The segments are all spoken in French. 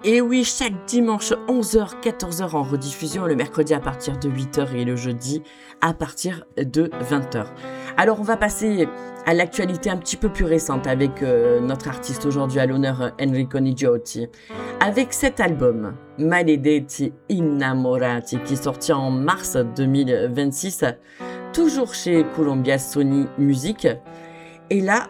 Et oui, chaque dimanche 11h, 14h en rediffusion, le mercredi à partir de 8h et le jeudi à partir de 20h. Alors on va passer à l'actualité un petit peu plus récente avec notre artiste aujourd'hui à l'honneur Enrico Nigiotti. Avec cet album, Maledetti Innamorati, qui est sorti en mars 2026, toujours chez Columbia Sony Music. Et là,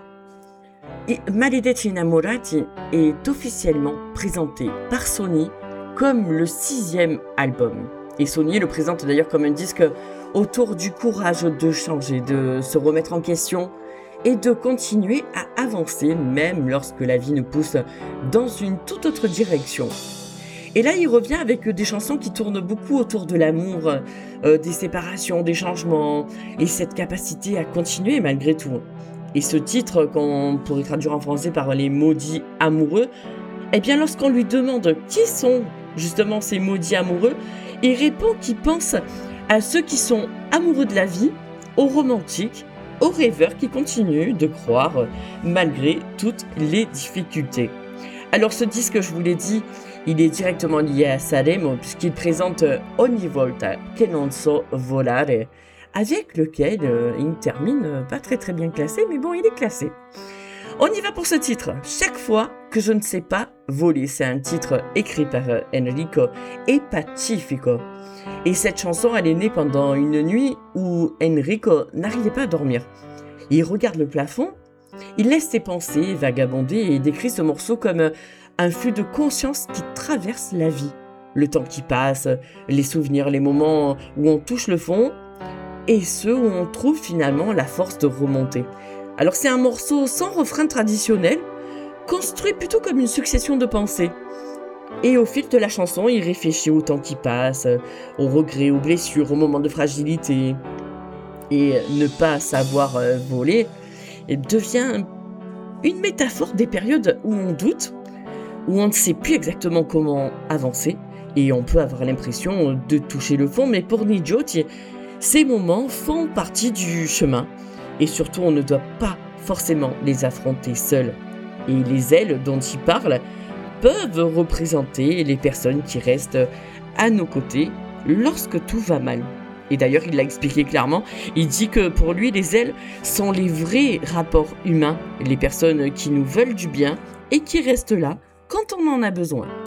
Maledetti Innamorati est officiellement présenté par Sony comme le 6e album. Et Sony le présente d'ailleurs comme un disque autour du courage de changer, de se remettre en question et de continuer à avancer même lorsque la vie nous pousse dans une toute autre direction. Et là, il revient avec des chansons qui tournent beaucoup autour de l'amour, des séparations, des changements et cette capacité à continuer malgré tout. Et ce titre, qu'on pourrait traduire en français par les maudits amoureux, eh bien lorsqu'on lui demande qui sont justement ces maudits amoureux, il répond qu'il pense à ceux qui sont amoureux de la vie, aux romantiques, aux rêveurs qui continuent de croire malgré toutes les difficultés. Alors ce disque, je vous l'ai dit, il est directement lié à Sanremo puisqu'il présente Ogni volta che non so volare, avec lequel il termine pas très bien classé, mais bon, il est classé. On y va pour ce titre. Chaque fois que je ne sais pas voler, c'est un titre écrit par Enrico et Pacifico. Et cette chanson, elle est née pendant une nuit où Enrico n'arrivait pas à dormir. Il regarde le plafond, il laisse ses pensées vagabonder et décrit ce morceau comme un flux de conscience qui traverse la vie. Le temps qui passe, les souvenirs, les moments où on touche le fond, et ceux où on trouve finalement la force de remonter. Alors c'est un morceau sans refrain traditionnel, construit plutôt comme une succession de pensées. Et au fil de la chanson, il réfléchit au temps qui passe, aux regrets, aux blessures, aux moments de fragilité. Et ne pas savoir voler devient une métaphore des périodes où on doute, où on ne sait plus exactement comment avancer, et on peut avoir l'impression de toucher le fond, mais pour Nigiotti, ces moments font partie du chemin et surtout on ne doit pas forcément les affronter seuls. Et les ailes dont il parle peuvent représenter les personnes qui restent à nos côtés lorsque tout va mal. Et d'ailleurs il l'a expliqué clairement, il dit que pour lui les ailes sont les vrais rapports humains, les personnes qui nous veulent du bien et qui restent là quand on en a besoin.